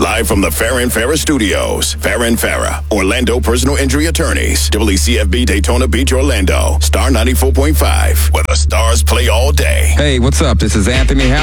Live from the Farrah and Farrah Studios. Farrah and Farrah, Orlando personal injury attorneys. WCFB Daytona Beach, Orlando. Star 94.5, where the stars play all day. Hey, what's up? This is Anthony Howard.